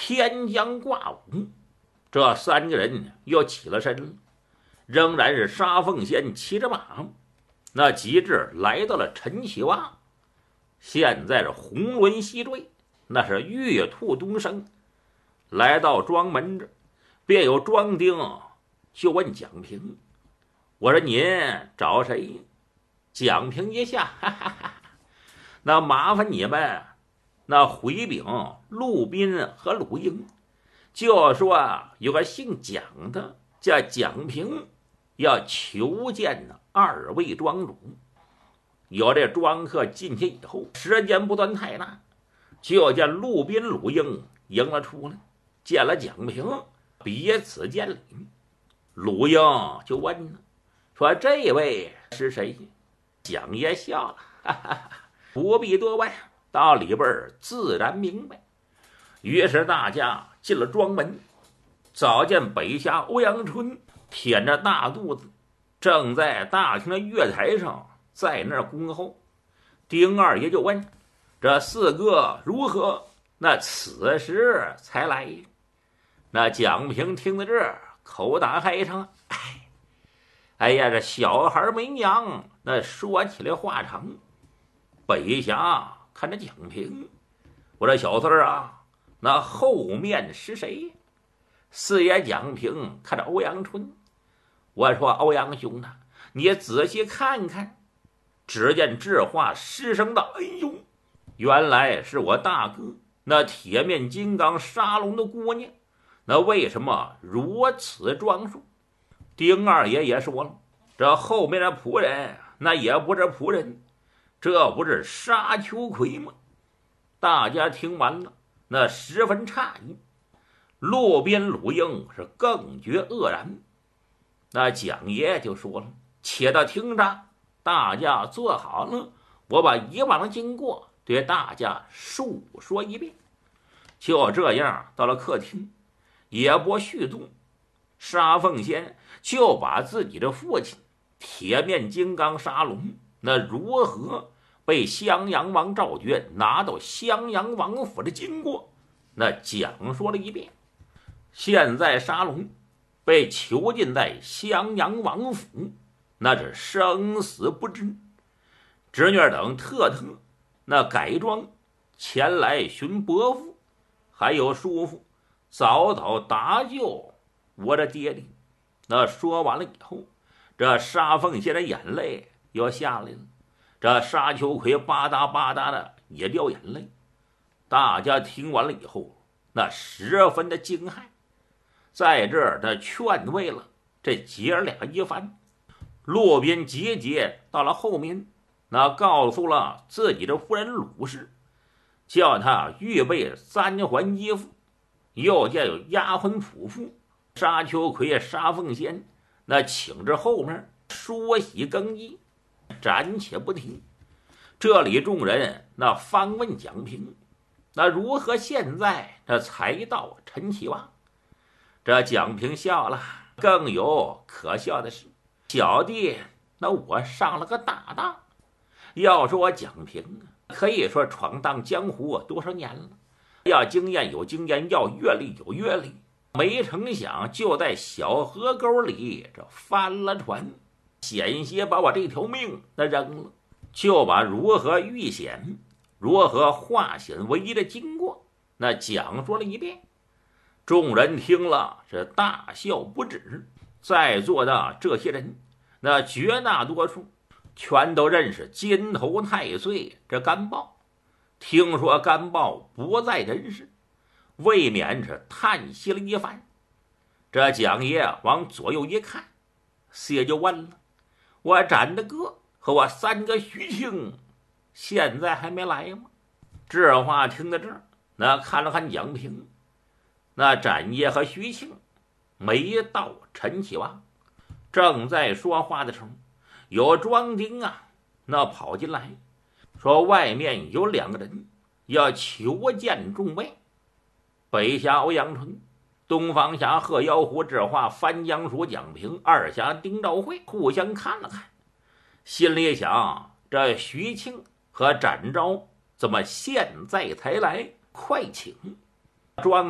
天将挂五，这三个人又起了身了，仍然是沙凤仙骑着马，那急至来到了陈启洼。现在是红轮西坠，那是月兔东升。来到庄门这，便有庄丁就问蒋平：“我说您找谁？”蒋平一笑：“哈哈哈，那麻烦你们那回禀陆斌和鲁英，就说有个姓蒋的叫蒋平，要求见二位庄主。”有这庄客进去以后，时间不断太大，就见陆斌、鲁英迎了出来，见了蒋平，彼此见礼。鲁英就问呢，说：“这位是谁？”蒋爷笑了：“哈哈哈，不必多问，到里边自然明白。”于是大家进了庄门，早见北下欧阳春腆着大肚子，正在大厅的月台上在那儿恭候。丁二爷就问：“这四哥如何？”那此时才来。那蒋平听到这儿，口打嗨唱：“哎呀，这小孩没娘。”那说起来话长。北侠看着蒋平：“我这小子啊，那后面是谁？”四爷蒋平看着欧阳春：“我说欧阳兄啊，你仔细看看。”只见智化失声道：“哎呦，原来是我大哥那铁面金刚沙龙的姑娘，那为什么如此装束？”丁二爷也说了：“这后面的仆人那也不是仆人，这不是沙秋葵吗？”大家听完了，那十分诧异。路边鲁英是更觉愕然。那蒋爷就说了：“且到听着，大家坐好了，我把以往的经过对大家述说一遍。”就这样，到了客厅，也不续动，沙凤仙就把自己的父亲铁面金刚沙龙那如何被襄阳王赵觉拿到襄阳王府的经过那讲说了一遍。现在沙龙被囚禁在襄阳王府，那是生死不知。侄女等特那改装前来寻伯父还有叔父，早早搭救我的爹爹。那说完了以后，这沙凤仙的眼泪又下来了，这沙秋葵吧嗒吧嗒的也掉眼泪。大家听完了以后，那十分的惊骇，在这儿他劝慰了这姐儿俩一番。路边节节到了后面，那告诉了自己的夫人鲁氏，叫他预备3环衣服，又见有丫鬟仆妇沙秋葵、沙凤仙，那请至后面梳洗更衣，暂且不提。这里众人那方问蒋平，那如何现在这才到陈启旺？这蒋平笑了，更有可笑的是，小弟那我上了个大当。要说我蒋平可以说闯荡江湖多少年了，要经验有经验，要阅历有阅历，没成想就在小河沟里这翻了船，险些把我这条命那扔了，就把如何遇险如何化险为夷的经过那讲说了一遍。众人听了是大笑不止，在座的这些人那绝大多数全都认识金头太岁这甘豹，听说甘豹不在人世，未免是叹息了一番。这蒋爷往左右一看，四爷就问了：“我展的哥和我3个徐庆现在还没来吗？”这话听到这儿，那看了看蒋平，那展爷和徐庆没到陈启旺。正在说话的时候，有庄丁那跑进来说，外面有2个人要求见众位。北侠欧阳春、东方侠贺妖狐、智化翻江鼠蒋平、二侠丁兆会互相看了看，心里想，这徐庆和展昭怎么现在才来？快请！庄